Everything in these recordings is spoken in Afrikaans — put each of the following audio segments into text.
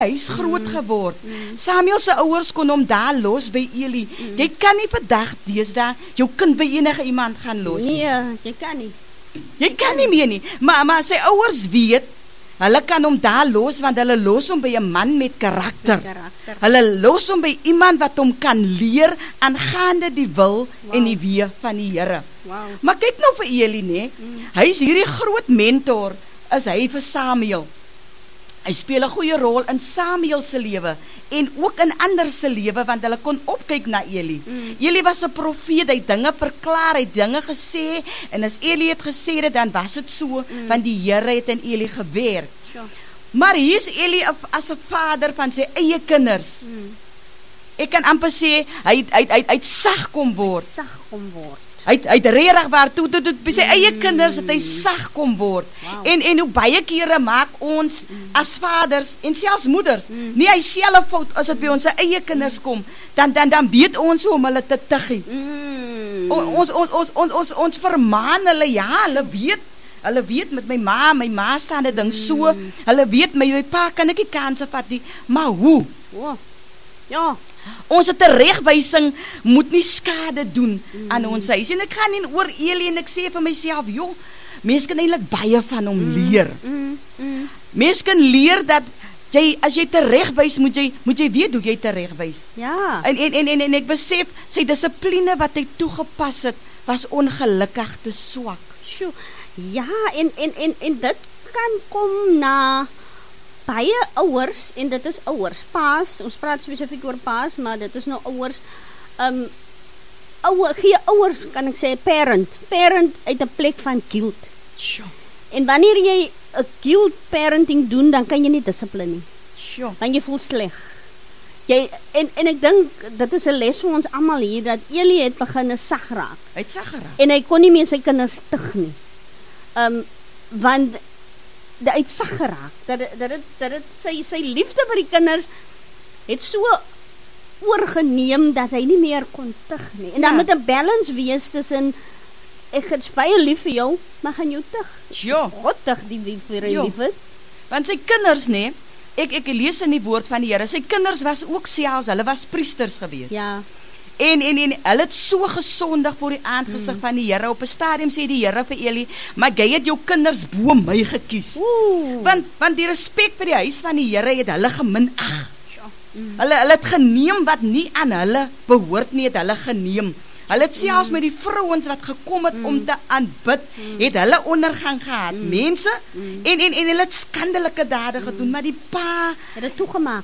Hy is groot geword. Samuel se ouers kon hom daar los by Eli. Jy kan nie vandag deesdae jou kind by enige iemand gaan los nie. Nee, jy kan nie. Jy kan nie meer nie. Maar sy ouers weet, hulle kan hom daar los, want hulle los hom by 'n man met karakter. Hulle los hom by iemand wat hom kan leer aangaande die wil en die weë van die Here. Maar kyk nou vir Eli, nee. Hy is hierdie groot mentor, is hy vir Samuel. Hy speel 'n goeie rol in Samuel se lewe en ook in ander se lewe, want hulle kon opkyk na Eli. Eli was 'n profeet, hy het dinge verklaar, hy het dinge gesê, en as Eli het gesê dit, dan was dit so, want die Here het in Eli gewerk. Maar hier is Eli as 'n vader van sy eie kinders. Ek kan amper sê, hy het sag kom word. Hy het regtig waar toe by sy eie kinders het hy sag kom word. En hoe baie kere maak ons as vaders en selfs moeders nie hy self fout as dit by ons eie kinders kom, dan weet ons hoe om hulle te tiggie. Ons vermaan hulle, ja, hulle weet met my ma staan dit ding so, hulle weet my pa kan ek nie kanse vat nie, maar hoe? Ja. Ons teregwysing moet nie skade doen aan ons huis. En ek gaan nie oor Eli en ek sê vir myself, joh, mens kan eintlik baie van hom leer. Mens kan leer dat as jy teregwys, moet jy weet hoe jy teregwys. Ja. En ek besef, sy dissipline wat hy toegepas het, was ongelukkig te swak. Sjoe. Ja, en dit kan kom na baie ouers, en dit is ouers, paas, ons praat spesifiek oor paas, maar dit is nou ouers, ouers, kan ek sê, parent uit 'n plek van guilt. Sure. En wanneer jy 'n guilt parenting doen, dan kan jy nie dissipline nie. Sure. Want jy voel sleg. En ek dink, dit is 'n les vir ons almal hier, dat Eli het begin sag raak. Hy het sag geraak. En hy kon nie meer sy kinders tig nie. Want dat hy het sag geraak, dat het sy liefde vir die kinders het so oorgeneem, dat hy nie meer kon tig nie. En dan moet 'n balance wees tussen, ek is baie lief vir jou, maar gaan jou tig. Ja. God tig die vir hy lief het. Want sy kinders, nee, ek lees in die woord van die Here, sy kinders was ook selfs, hulle was priesters gewees. Ja. En hulle het so gesondig voor die aangesig van die Here. Op 'n stadium sê die Here vir Eli, maar jy het jou kinders bo my gekies. Want die respek vir die huis van die Here het hulle geminag. Hulle het geneem wat nie aan hulle behoort nie, het hulle geneem. Hulle het selfs met die vrouens wat gekom het om te aanbid, het hulle ondergang gehad. Mense, en hulle het skandelike dade gedoen, maar die pa het dit toegemaak.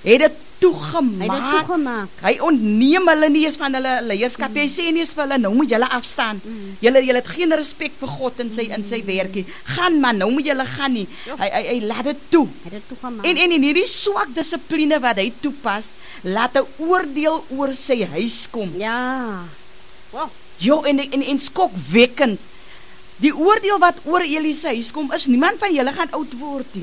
Hy ontneem hulle nie eens van hulle leierskap. Hy sê nie eens vir hulle, nou moet julle afstaan. Julle het geen respek vir God in sy werkie. Gaan man, nou moet julle gaan nie. Hy laat dit toe. En in hierdie swak dissipline wat hy toepas, laat 'n oordeel oor sy huis kom. Ja. Wow. Jo, en skokwekkend. Die oordeel wat oor Eli se huis kom, is niemand van julle gaan oud word nie.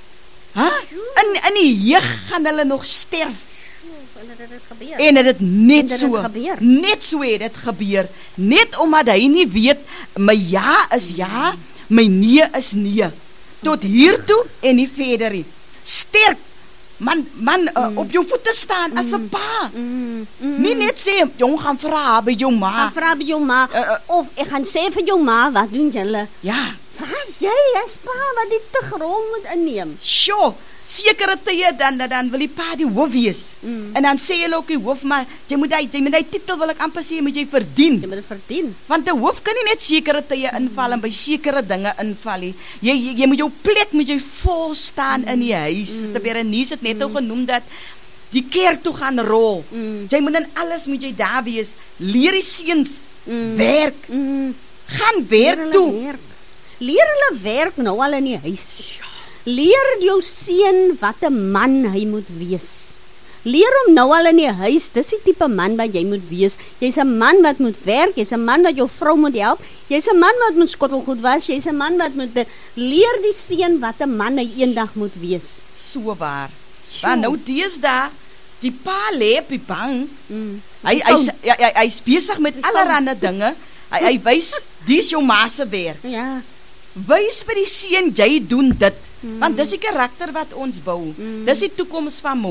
In die jeug gaan hulle nog sterf. En het net so het dit gebeur. Net omdat hy nie weet, my ja is ja, my nee is nee. Tot hiertoe en nie verder nie. Sterk. Man, op jou voete staan as 'n pa. Nie net sê, jong, gaan vra by jou ma. Of ek gaan sê vir jou ma, wat doen julle? Ja. Wat jy as pa wat die te rol moet inneem? Sjoe, sekere tye dan wil die pa die hoof wees. En dan sê hulle ook die hoof, maar jy moet die titel, wil ek amper sê, moet jy verdien. Jy moet dit verdien. Want 'n hoof kan nie net sekere tye inval en by sekere dinge inval nie. Jy moet jou plek, moet jy vol staan in die huis. Sister Berenice het net al genoem dat die kerk toe gaan rol. Jy moet in alles moet jy daar wees. Leer die seuns werk. Gaan werk toe. Leer hulle werk nou al in die huis. Leer jou seun wat 'n man hy moet wees. Leer hom nou al in die huis, dis die tipe man wat jy moet wees. Jy's 'n man wat moet werk, jy's 'n man wat jou vrou moet help, jy's 'n man wat moet skottelgoed was, jy's 'n man wat moet leer die seun wat 'n man hy eendag moet wees. So waar. Maar nou deesdae, die pa lê op die bank. Hy's besig met allerlei dinge. Hy wys, dis jou ma se werk. Ja. Wys vir die seun jy doen dit. Want dis die karakter wat ons bou. Dis die toekoms van